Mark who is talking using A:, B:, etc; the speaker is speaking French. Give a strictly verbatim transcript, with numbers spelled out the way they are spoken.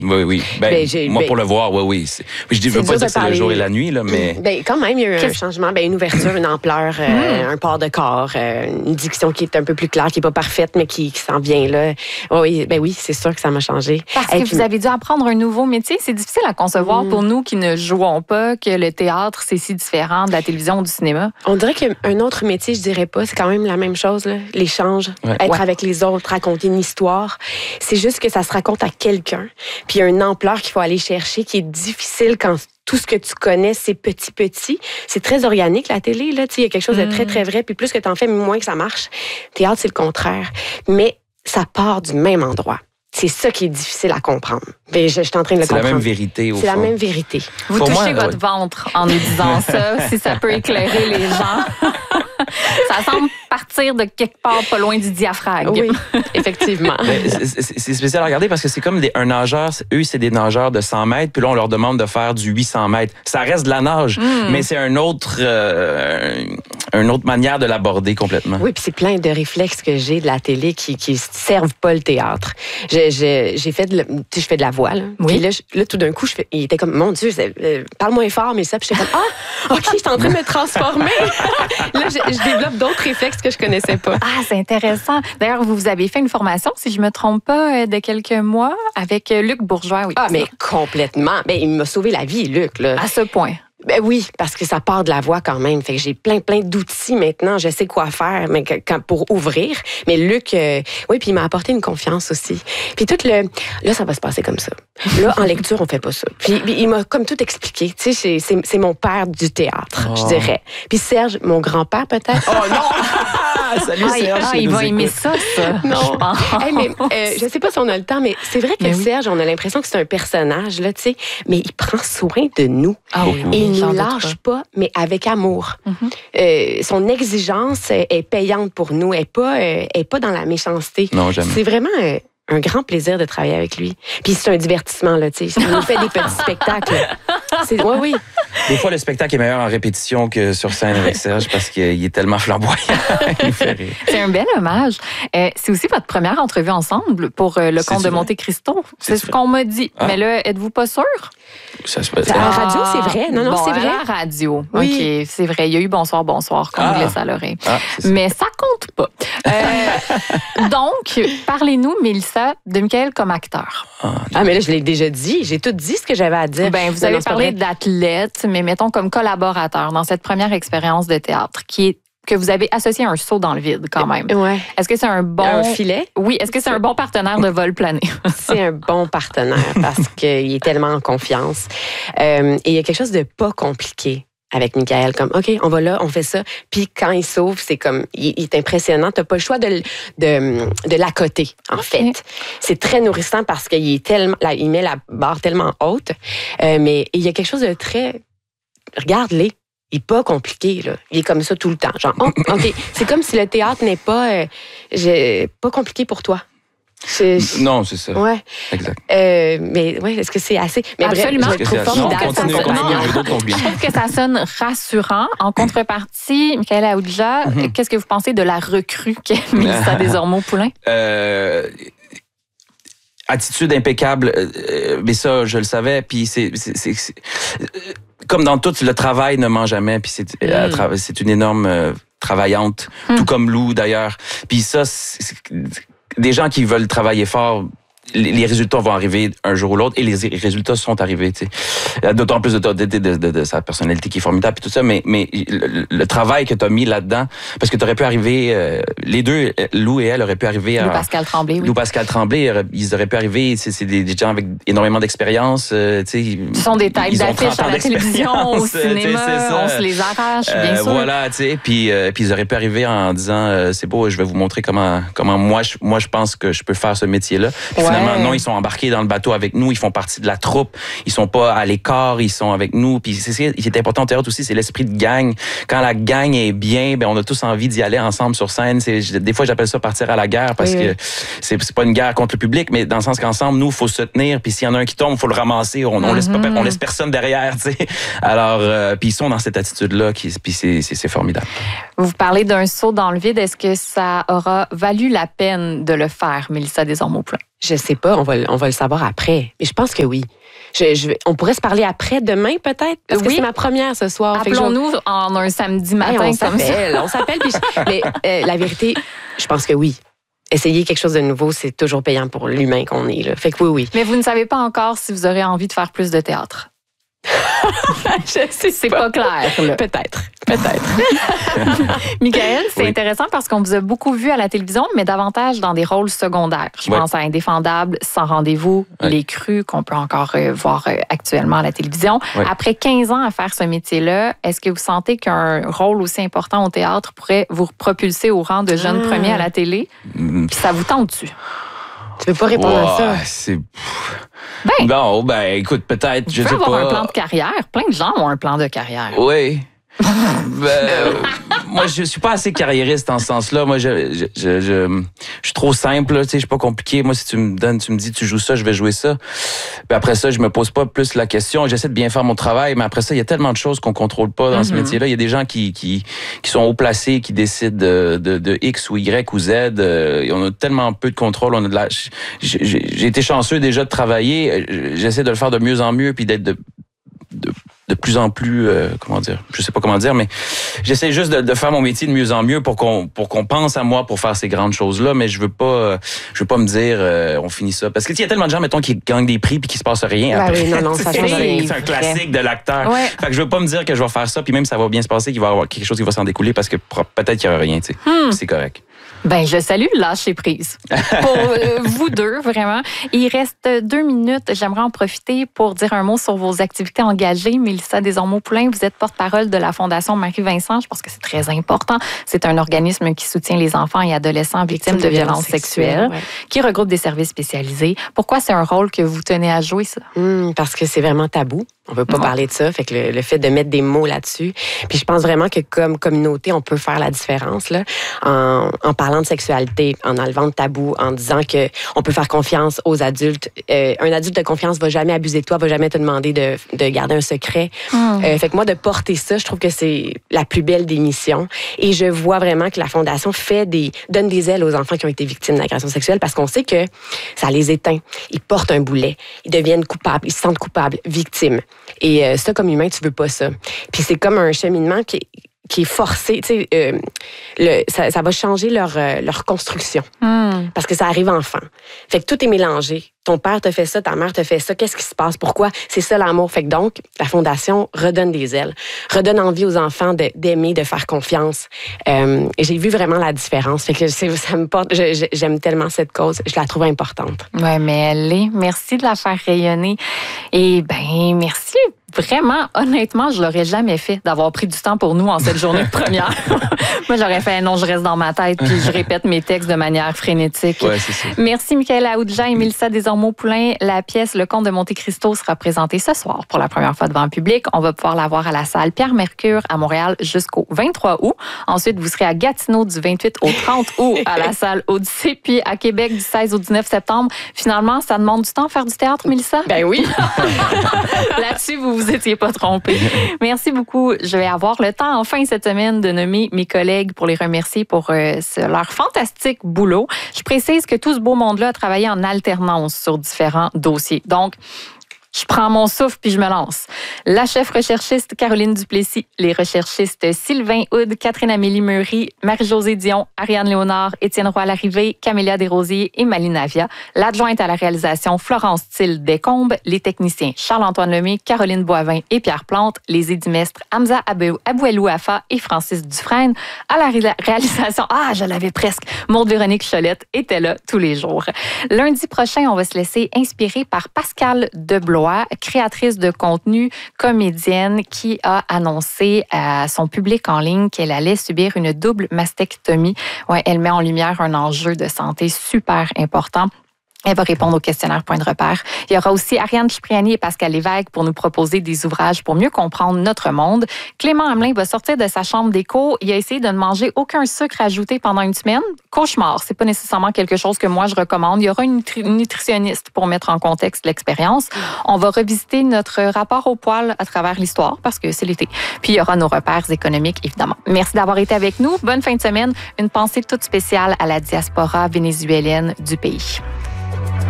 A: Oui, oui. Ben, ben, j'ai, moi, ben, pour le voir, oui, oui. C'est, je ne veux pas dire que c'est le jour et la nuit, là, mais...
B: Ben, quand même, il y a eu un Qu'est-ce... changement, ben, une ouverture, une ampleur, euh, mm. un port de corps, euh, une diction qui est un peu plus claire, qui n'est pas parfaite, mais qui, qui s'en vient là. Oui, ben oui, c'est sûr que ça m'a changé.
C: Parce et que puis... vous avez dû apprendre un nouveau métier. C'est difficile à concevoir mm. pour nous qui ne jouons pas, que le théâtre, c'est si différent de la télévision ou du cinéma.
B: On dirait qu'un autre métier, je dirais pas, c'est quand même la même chose, là. L'échange, ouais. être ouais. avec les autres, raconter une histoire. C'est juste que ça se raconte à quelqu'un. Puis il y a une ampleur qu'il faut aller chercher, qui est difficile quand tout ce que tu connais, c'est petit, petit. C'est très organique, la télé, là. Il y a quelque chose de très, très vrai. Puis plus que tu en fais, moins que ça marche. Théâtre, c'est le contraire. Mais ça part du même endroit. C'est ça qui est difficile à comprendre. Mais je, je suis en train de le
A: c'est
B: comprendre.
A: C'est la même vérité, au
B: C'est
A: fond.
B: la même vérité.
C: Vous Pour touchez moi, votre ouais. ventre en nous disant ça, si ça peut éclairer les gens. Ça semble partir de quelque part pas loin du diaphragme.
B: Oui, effectivement.
A: c'est, c'est spécial à regarder parce que c'est comme des, un nageur. Eux, c'est des nageurs de cent mètres. Puis là, on leur demande de faire du huit cents mètres. Ça reste de la nage, mm. mais c'est un autre, euh, une autre manière de l'aborder complètement.
B: Oui, puis c'est plein de réflexes que j'ai de la télé qui qui servent pas le théâtre. J'ai, j'ai, j'ai fait de, tu sais, je fais de la voix, là. Oui. Puis là, je, là, tout d'un coup, je fais, il était comme, mon Dieu, euh, parle moins fort, mais ça. Puis j'étais comme, ah, OK, je suis en train de me transformer. Là, je, je développe d'autres réflexes que je connaissais pas.
C: Ah, c'est intéressant. D'ailleurs, vous avez fait une formation, si je me trompe pas, de quelques mois avec Luc Bourgeois. Oui,
B: ah, mais complètement. Ben, il m'a sauvé la vie, Luc, là.
C: À ce point.
B: Ben oui, parce que ça part de la voix quand même. Fait que j'ai plein, plein d'outils maintenant. Je sais quoi faire mais quand, pour ouvrir. Mais Luc, euh, oui, puis il m'a apporté une confiance aussi. Puis tout le... Là, ça va se passer comme ça. Là, en lecture, on fait pas ça. Puis, puis il m'a comme tout expliqué. Tu sais, c'est, c'est, c'est mon père du théâtre, oh. je dirais. Puis Serge, mon grand-père peut-être.
A: Oh non! Salut
C: ah,
A: Serge.
C: Ah, il va aimer ça, ça.
B: Non. Je pense. Hey, mais, euh, je sais pas si on a le temps, mais c'est vrai que mais Serge, oui. on a l'impression que c'est un personnage, là, tu sais, mais il prend soin de nous.
C: Ah oui, oui.
B: Et il ne lâche pas, mais avec amour. Mm-hmm. Euh, son exigence est payante pour nous. Elle n'est pas, euh, est pas dans la méchanceté.
A: Non, jamais.
B: C'est vraiment euh, un grand plaisir de travailler avec lui. Puis c'est un divertissement, là, tu sais. Il nous fait des petits spectacles. C'est, ouais, oui.
A: Des fois, le spectacle est meilleur en répétition que sur scène avec Serge parce qu'il est tellement flamboyant. Il fait rire.
C: C'est un bel hommage. Euh, c'est aussi votre première entrevue ensemble pour euh, Le Comte de Monte Cristo. C'est, c'est ce qu'on m'a dit. Ah. Mais là, êtes-vous pas sûr?
A: Ça se passe.
B: À la radio, c'est vrai. Non, non,
C: bon,
B: c'est vrai.
C: À la radio.
B: Oui.
C: OK, c'est vrai. Il y a eu Bonsoir, bonsoir qu'on ah. glisse à l'oreille.
A: Ah,
C: mais ça compte pas. Euh, donc, parlez-nous, Mélissa, de Michael comme acteur.
B: Ah, ah, mais là, je l'ai déjà dit. J'ai tout dit ce que j'avais à dire.
C: Ben, vous avez non, parlé d'athlète, mais mettons comme collaborateur dans cette première expérience de théâtre qui est que vous avez associé à un saut dans le vide, quand même.
B: Ouais.
C: Est-ce que c'est un bon...
B: Un filet?
C: Oui. Est-ce que c'est un bon partenaire de vol plané?
B: C'est un bon partenaire parce qu'il est tellement en confiance. Euh, et il y a quelque chose de pas compliqué avec Michael, comme, OK, on va là, on fait ça. Puis quand il sauve, c'est comme, il, il est impressionnant. T'as pas le choix de, de, de l'accoter, en okay. fait. C'est très nourrissant parce qu'il est tellement, là, il met la barre tellement haute. Euh, mais il y a quelque chose de très... Regarde-les. Il n'est pas compliqué, là. Il est comme ça tout le temps. Genre, oh, OK. C'est comme si le théâtre n'est pas, euh, j'ai, pas compliqué pour toi.
A: C'est... Non, c'est ça.
B: Ouais.
A: Exact.
B: Euh, mais ouais, est-ce que c'est assez? Mais
C: absolument.
B: Bref, je trouve formidable.
C: Je trouve que ça sonne rassurant. En contrepartie, Michael Aoudja, mm-hmm. qu'est-ce que vous pensez de la recrue qu'est Mélissa Desormeaux-Poulain?
A: Euh... Attitude impeccable, euh, mais ça, je le savais. Puis c'est, c'est, c'est, c'est comme dans tout, le travail ne ment jamais. Puis c'est, mm. c'est une énorme euh, travaillante, mm. tout comme Lou d'ailleurs. Puis ça, c'est, c'est, des gens qui veulent travailler fort, les résultats vont arriver un jour ou l'autre et les résultats sont arrivés. Tu sais. D'autant plus de, de, de, de, de, de sa personnalité qui est formidable et tout ça, mais, mais le, le travail que tu as mis là-dedans, parce que tu aurais pu arriver, euh, les deux, Lou et elle, auraient pu arriver à...
C: Lou Pascal Tremblay, oui.
A: Lou Pascal Tremblay, ils auraient pu arriver, c'est, c'est des, des gens avec énormément d'expérience. Euh, tu sais,
C: Ce sont des têtes d'affiches à la télévision, au cinéma, on se les arrache, bien
A: euh,
C: sûr.
A: Voilà, tu sais, puis, euh, puis ils auraient pu arriver en disant, euh, c'est beau, je vais vous montrer comment, comment moi, je, moi, je pense que je peux faire ce métier-là. Puis
C: ouais.
A: Finalement, non, ils sont embarqués dans le bateau avec nous, ils font partie de la troupe, ils sont pas à l'écart, ils sont avec nous. Puis c'est ce qui est important au théâtre aussi, c'est l'esprit de gang. Quand la gang est bien, ben on a tous envie d'y aller ensemble sur scène. C'est, des fois, j'appelle ça partir à la guerre parce oui, que oui. C'est, c'est pas une guerre contre le public, mais dans le sens qu'ensemble, nous, il faut se tenir. Puis s'il y en a un qui tombe, il faut le ramasser. On, mm-hmm. on, laisse, pas, on laisse personne derrière, tu sais. Alors, euh, puis ils sont dans cette attitude-là, qui, puis c'est, c'est, c'est formidable.
C: Vous parlez d'un saut dans le vide. Est-ce que ça aura valu la peine de le faire, Mélissa Desormeaux-Poulain?
B: Je sais pas, on va, on va le savoir après. Mais je pense que oui. Je, je, on pourrait se parler après, demain peut-être, parce oui. que c'est ma première ce soir.
C: Appelons-nous je... en un samedi matin.
B: Hey, on
C: comme
B: s'appelle,
C: ça.
B: on s'appelle. Puis je... Mais euh, la vérité, je pense que oui. Essayer quelque chose de nouveau, c'est toujours payant pour l'humain qu'on est. Là. Fait que oui, oui.
C: Mais vous ne savez pas encore si vous aurez envie de faire plus de théâtre.
B: Je sais
C: c'est
B: pas,
C: pas clair. Là.
B: Peut-être, peut-être.
C: Michael, c'est
A: oui.
C: intéressant parce qu'on vous a beaucoup vu à la télévision, mais davantage dans des rôles secondaires. Je
A: ouais.
C: pense à Indéfendable, Sans rendez-vous,
A: ouais.
C: Les Crus, qu'on peut encore euh, voir euh, actuellement à la télévision.
A: Ouais.
C: Après quinze ans à faire ce métier-là, est-ce que vous sentez qu'un rôle aussi important au théâtre pourrait vous propulser au rang de jeune ah. premier à la télé? Mmh. Puis ça vous tente-tu?
B: Tu peux pas répondre
A: wow,
B: à ça.
A: C'est...
C: Ben,
A: bon, ben, écoute, peut-être, je sais pas.
C: Tu peux avoir un plan de carrière. Plein de gens ont un plan de carrière.
A: Oui. ben, moi, je suis pas assez carriériste en ce sens-là. Moi, je, je, je, je, je suis trop simple, tu sais, je suis pas compliqué. Moi, si tu me donnes, tu me dis, tu joues ça, je vais jouer ça. Puis après ça, je me pose pas plus la question. J'essaie de bien faire mon travail, mais après ça, il y a tellement de choses qu'on contrôle pas dans mm-hmm. ce métier-là. Il y a des gens qui, qui, qui sont haut placés, qui décident de, de, de X ou Y ou Z. Euh, on a tellement peu de contrôle. On a de la, j'ai, j'ai été chanceux déjà de travailler. J'essaie de le faire de mieux en mieux, puis d'être de, de de plus en plus, euh, comment dire, je sais pas comment dire, mais j'essaie juste de, de faire mon métier de mieux en mieux pour qu'on pour qu'on pense à moi pour faire ces grandes choses-là, mais je veux pas, euh, je veux pas me dire, euh, on finit ça. Parce que il y a tellement de gens, mettons, qui gagnent des prix puis qui se passe rien.
B: Ben
A: après.
B: Oui, non, non, ça change rien.
A: C'est un classique de l'acteur.
C: Ouais.
A: Fait que je veux pas me dire que je vais faire ça, puis même ça va bien se passer, qu'il va y avoir quelque chose qui va s'en découler parce que peut-être qu'il y aura rien, tu sais.
C: Hmm.
A: C'est correct.
C: Ben, je salue lâcher prise. Pour euh, vous deux, vraiment. Il reste deux minutes. J'aimerais en profiter pour dire un mot sur vos activités engagées. Mélissa Desormeaux-Poulain, vous êtes porte-parole de la Fondation Marie-Vincent. Je pense que c'est très important. C'est un organisme qui soutient les enfants et adolescents victimes de, de violences sexuelles, ouais. qui regroupe des services spécialisés. Pourquoi c'est un rôle que vous tenez à jouer, ça?
B: Mmh, parce que c'est vraiment tabou. On ne veut pas non. parler de ça. Fait que le, le fait de mettre des mots là-dessus. Puis je pense vraiment que comme communauté, on peut faire la différence là, en, en parlant de sexualité, en enlevant le tabou, en disant que on peut faire confiance aux adultes. Euh, un adulte de confiance va jamais abuser de toi, va jamais te demander de, de garder un secret. Mmh. Euh, fait que moi, de porter ça, je trouve que c'est la plus belle des missions. Et je vois vraiment que la Fondation fait des, donne des ailes aux enfants qui ont été victimes d'agressions sexuelles parce qu'on sait que ça les éteint. Ils portent un boulet. Ils deviennent coupables. Ils se sentent coupables, victimes. Et euh, ça, comme humain, tu veux pas ça. Puis c'est comme un cheminement qui est, qui est forcé. Tu sais, euh, le, ça, ça va changer leur, euh, leur construction. Mm. Parce que ça arrive enfant. Fait que tout est mélangé. Ton père te fait ça, ta mère te fait ça. Qu'est-ce qui se passe? Pourquoi? C'est ça l'amour. Fait que donc, la Fondation redonne des ailes, redonne envie aux enfants de, d'aimer, de faire confiance. Euh, et j'ai vu vraiment la différence. Fait que c'est, ça me porte. Je, je, j'aime tellement cette cause. Je la trouve importante.
C: Oui, mais elle est. Merci de la faire rayonner. Et ben, merci. Vraiment, honnêtement, je l'aurais jamais fait d'avoir pris du temps pour nous en cette journée de première. Moi, j'aurais fait non, je reste dans ma tête puis je répète mes textes de manière frénétique.
A: Ouais, c'est ça.
C: Merci, Michaëla Aoudja et Mélissa Desormeaux-Poulain. La pièce Le Comte de Monte-Cristo sera présentée ce soir pour la première fois devant le public. On va pouvoir la voir à la salle Pierre-Mercure à Montréal jusqu'au vingt-trois août. Ensuite, vous serez à Gatineau du vingt-huit au trente août à la salle Odyssée, puis à Québec du seize au dix-neuf septembre. Finalement, ça demande du temps faire du théâtre, Mélissa?
B: Ben oui.
C: Là-dessus, vous vous étiez pas trompé. Merci beaucoup. Je vais avoir le temps, enfin, cette semaine, de nommer mes collègues pour les remercier pour euh, leur fantastique boulot. Je précise que tout ce beau monde-là a travaillé en alternance sur différents dossiers. Donc, je prends mon souffle puis je me lance. La chef recherchiste Caroline Duplessis, les recherchistes Sylvain Houd, Catherine-Amélie Meury, Marie-Josée Dion, Ariane Léonard, Étienne Roy-Larrivée, Camélia Desrosiers et Malie Navia. L'adjointe à la réalisation Florence Thiel Descombes, les techniciens Charles-Antoine Lemay, Caroline Boivin et Pierre Plante, les édimestres Hamza Abouelou Afa et Francis Dufresne. À la ré- réalisation, ah, je l'avais presque, Maude-Véronique Cholette était là tous les jours. Lundi prochain, on va se laisser inspirer par Pascale Deblois, créatrice de contenu, comédienne, qui a annoncé à son public en ligne qu'elle allait subir une double mastectomie. Ouais, elle met en lumière un enjeu de santé super important. Elle va répondre au questionnaire Point de repère. Il y aura aussi Ariane Cipriani et Pascal Lévesque pour nous proposer des ouvrages pour mieux comprendre notre monde. Clément Hamelin va sortir de sa chambre d'écho. Il a essayé de ne manger aucun sucre ajouté pendant une semaine. Cauchemar, c'est pas nécessairement quelque chose que moi je recommande. Il y aura une nutri- nutritionniste pour mettre en contexte l'expérience. On va revisiter notre rapport au poil à travers l'histoire parce que c'est l'été. Puis il y aura nos repères économiques, évidemment. Merci d'avoir été avec nous. Bonne fin de semaine. Une pensée toute spéciale à la diaspora vénézuélienne du pays.